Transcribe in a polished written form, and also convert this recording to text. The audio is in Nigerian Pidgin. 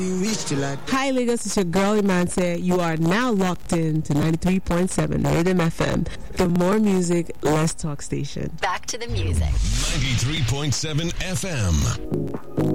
Hi Lagos, it's your girl Imanse. You are now locked in to 93.7 Rhythm FM. The more music, less talk station. Back to the music. 93.7 FM.